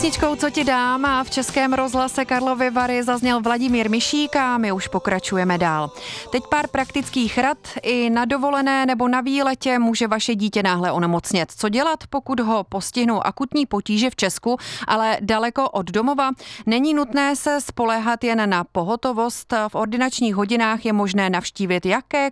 písničkou Co ti dám a v Českém rozhlase Karlovy Vary zazněl Vladimír Mišík a my už pokračujeme dál. Teď pár praktických rad. I na dovolené nebo na výletě může vaše dítě náhle onemocnět. Co dělat, pokud ho postihnou akutní potíže v Česku, ale daleko od domova? Není nutné se spoléhat jen na pohotovost. V ordinačních hodinách je možné navštívit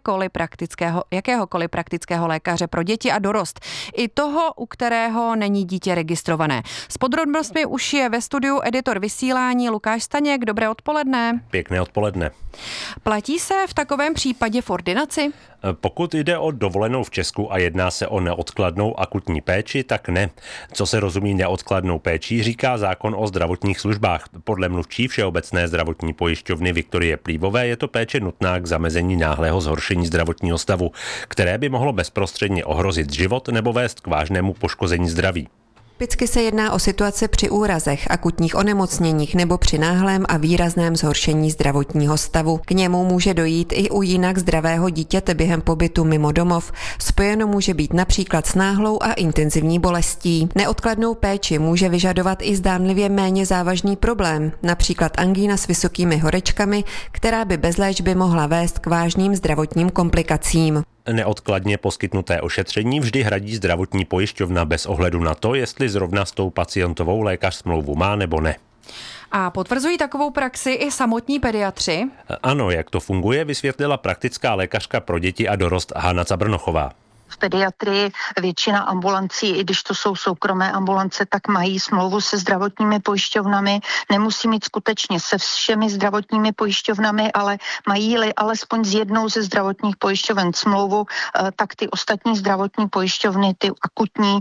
jakéhokoliv praktického lékaře pro děti a dorost. I toho, u kterého není dítě registrované. S podrobnostmi už je ve studiu editor vysílání Lukáš Staněk. Dobré odpoledne. Pěkné odpoledne. Platí se v takovém případě v ordinaci? Pokud jde o dovolenou v Česku a jedná se o neodkladnou akutní péči, tak ne. Co se rozumí neodkladnou péčí, říká zákon o zdravotních službách. Podle mluvčí Všeobecné zdravotní pojišťovny Viktorie Plívové je to péče nutná k zamezení náhlého zhoršení zdravotního stavu, které by mohlo bezprostředně ohrozit život nebo vést k vážnému poškození zdraví. Typicky se jedná o situace při úrazech, akutních onemocněních nebo při náhlém a výrazném zhoršení zdravotního stavu. K němu může dojít i u jinak zdravého dítěte během pobytu mimo domov. Spojeno může být například s náhlou a intenzivní bolestí. Neodkladnou péči může vyžadovat i zdánlivě méně závažný problém, například angína s vysokými horečkami, která by bez léčby mohla vést k vážným zdravotním komplikacím. Neodkladně poskytnuté ošetření vždy hradí zdravotní pojišťovna bez ohledu na to, jestli zrovna s tou pacientovou lékař smlouvu má nebo ne. A potvrzují takovou praxi i samotní pediatři? Ano, jak to funguje, vysvětlila praktická lékařka pro děti a dorost Hana Cabrnochová. V pediatrii většina ambulancí, i když to jsou soukromé ambulance, tak mají smlouvu se zdravotními pojišťovnami. Nemusí mít skutečně se všemi zdravotními pojišťovnami, ale mají-li alespoň s jednou ze zdravotních pojišťoven smlouvu, tak ty ostatní zdravotní pojišťovny ty akutní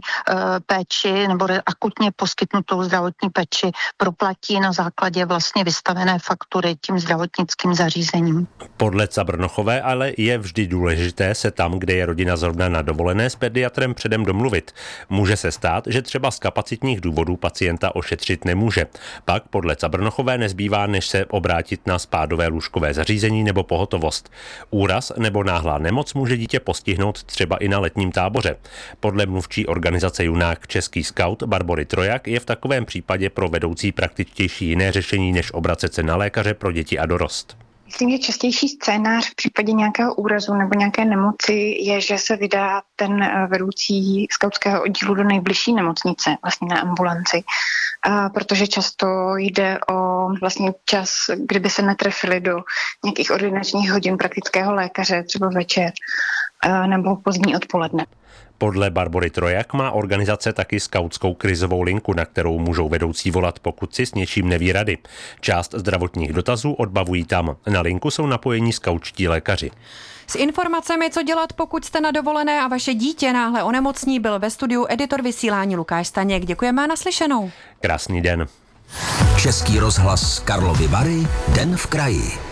péči nebo akutně poskytnutou zdravotní péči proplatí na základě vlastně vystavené faktury tím zdravotnickým zařízením. Podle Cabrnochové ale je vždy důležité se tam, kde je rodina zrovna na dovolené, s pediatrem předem domluvit. Může se stát, že třeba z kapacitních důvodů pacienta ošetřit nemůže. Pak podle Cabrnochové nezbývá, než se obrátit na spádové lůžkové zařízení nebo pohotovost. Úraz nebo náhlá nemoc může dítě postihnout třeba i na letním táboře. Podle mluvčí organizace Junák Český skaut Barbory Trojak je v takovém případě pro vedoucí praktičtější jiné řešení, než obracet se na lékaře pro děti a dorost. Myslím, že častější scénář v případě nějakého úrazu nebo nějaké nemoci je, že se vydá ten vedoucí skautského oddílu do nejbližší nemocnice, vlastně na ambulanci, protože často jde o vlastně čas, kdyby se netrefili do nějakých ordinačních hodin praktického lékaře, třeba večer nebo pozdní odpoledne. Podle Barbory Trojak má organizace taky skautskou krizovou linku, na kterou můžou vedoucí volat, pokud si s něčím neví rady. Část zdravotních dotazů odbavují tam. Na linku jsou napojení skautští lékaři. S informacemi, co dělat, pokud jste na dovolené a vaše dítě náhle onemocní, byl ve studiu editor vysílání Lukáš Staněk. Děkujeme a naslyšenou. Krásný den. Český rozhlas Karlovy Vary, Den v kraji.